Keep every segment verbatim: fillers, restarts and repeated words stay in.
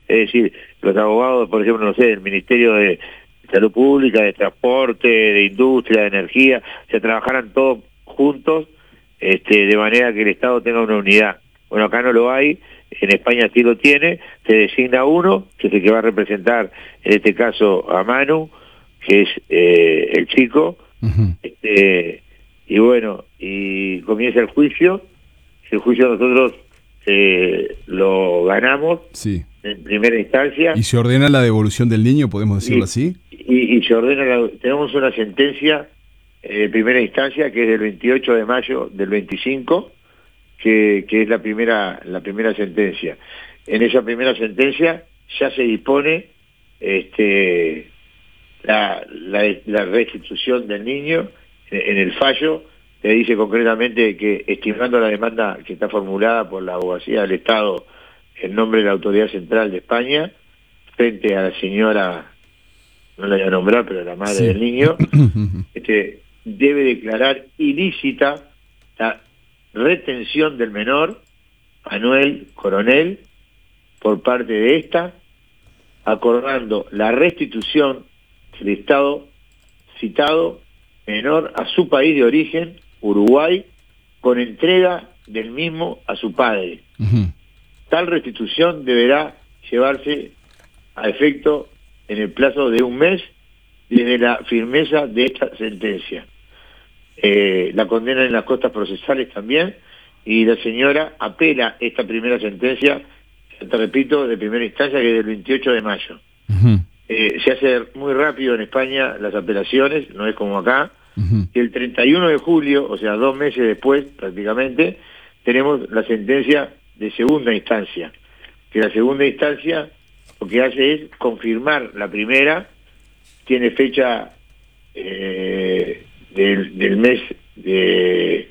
Es decir, los abogados, por ejemplo, no sé, del Ministerio de Salud Pública, de Transporte, de Industria, de Energía, se trabajaran todos juntos, este, de manera que el Estado tenga una unidad. Bueno, acá no lo hay, en España sí lo tiene, se designa uno, que es el que va a representar, en este caso, a Manu, que es eh, el chico, uh-huh. este, y bueno, y comienza el juicio. El juicio nosotros eh, lo ganamos sí. en primera instancia. ¿Y se ordena la devolución del niño, podemos decirlo y, así? Y, y se ordena, la, tenemos una sentencia eh, de primera instancia que es del veintiocho de mayo del veinticinco, que, que es la primera, la primera sentencia. En esa primera sentencia ya se dispone este, la, la, la restitución del niño. En, en el fallo te dice concretamente que, estimando la demanda que está formulada por la Abogacía del Estado en nombre de la Autoridad Central de España, frente a la señora, no la voy a nombrar, pero la madre sí. del niño, este, debe declarar ilícita la retención del menor, Manuel Coronel, por parte de esta, acordando la restitución del Estado citado menor a su país de origen, Uruguay, con entrega del mismo a su padre. Uh-huh. Tal restitución deberá llevarse a efecto en el plazo de un mes desde la firmeza de esta sentencia. Eh, la condena en las costas procesales también, y la señora apela esta primera sentencia, te repito, de primera instancia, que es del veintiocho de mayo. Uh-huh. Eh, se hace muy rápido en España las apelaciones, no es como acá. Uh-huh. Y el treinta y uno de julio, o sea, dos meses después prácticamente, tenemos la sentencia de segunda instancia, que la segunda instancia lo que hace es confirmar la primera, tiene fecha eh, del, del mes de...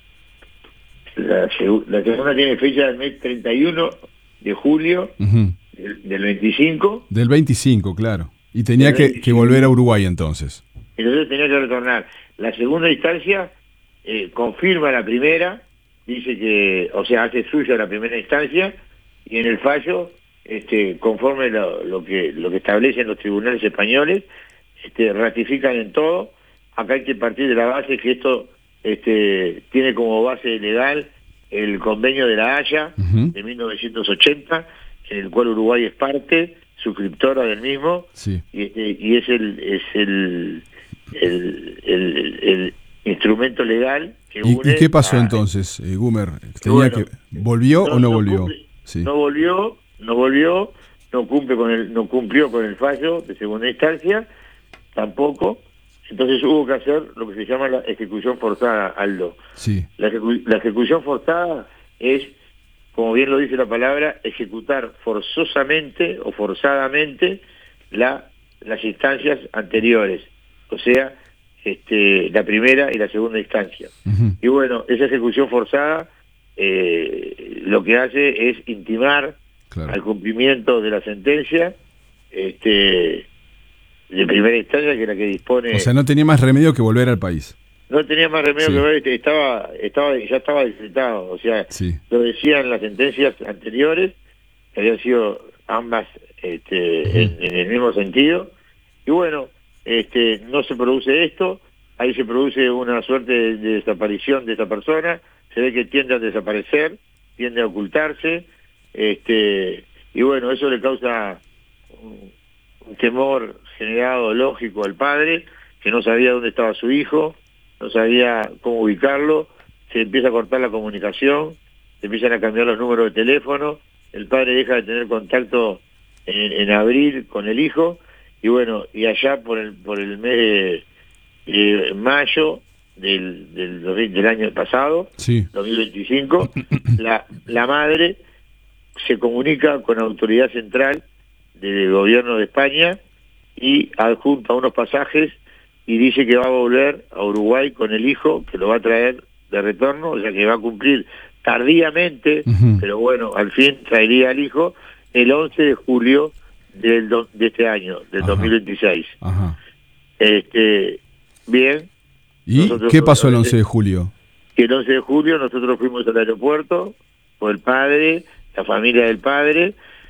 La, seg- la segunda tiene fecha del mes treinta y uno de julio uh-huh. del, del veinticinco. Del veinticinco, claro. Y tenía que, que volver a Uruguay entonces. Entonces tenía que retornar. La segunda instancia eh, confirma la primera, dice que, o sea, hace suya la primera instancia, y en el fallo, este, conforme lo, lo que lo que establecen los tribunales españoles, este, ratifican en todo. Acá hay que partir de la base que esto este, tiene como base legal el convenio de La Haya uh-huh. de mil novecientos ochenta, en el cual Uruguay es parte, suscriptora del mismo, sí. y, este, y es el es el el, el, el, el instrumento legal que ¿Y, une... ¿Y qué pasó a, entonces, eh, Gumer? ¿Tenía bueno, que, ¿Volvió no, o no, no volvió? Cumple, sí. No volvió, no volvió, no cumple con el, no cumplió con el fallo de segunda instancia, tampoco. Entonces hubo que hacer lo que se llama la ejecución forzada, Aldo. Sí. La, ejecu- la ejecución forzada es, como bien lo dice la palabra, ejecutar forzosamente o forzadamente la, las instancias anteriores, o sea, este, la primera y la segunda instancia. Uh-huh. Y bueno, esa ejecución forzada eh, lo que hace es intimar claro. al cumplimiento de la sentencia este, de primera instancia, que es la que dispone... O sea, no tenía más remedio que volver al país. No tenía más remedio sí. que volver, estaba, estaba, ya estaba decretado, o sea, sí. lo decían las sentencias anteriores, que habían sido ambas este, uh-huh. en, en el mismo sentido, y bueno, este, no se produce esto, ahí se produce una suerte de, de desaparición de esta persona, se ve que tiende a desaparecer, tiende a ocultarse, este, y bueno, eso le causa un, un temor generado lógico al padre, que no sabía dónde estaba su hijo, no sabía cómo ubicarlo, se empieza a cortar la comunicación, se empiezan a cambiar los números de teléfono, el padre deja de tener contacto en, en abril con el hijo, y bueno, y allá por el por el mes de, de mayo del, del, del año pasado, sí. dos mil veinticinco, la, la madre se comunica con la autoridad central del gobierno de España y adjunta unos pasajes y dice que va a volver a Uruguay con el hijo, que lo va a traer de retorno, o sea que va a cumplir tardíamente, uh-huh. pero bueno, al fin traería al hijo el once de julio del do, de este año, del Ajá. dos mil veintiséis. Ajá. Este, bien. ¿Y qué pasó el once de julio? Que el once de julio nosotros fuimos al aeropuerto con el padre, la familia del padre,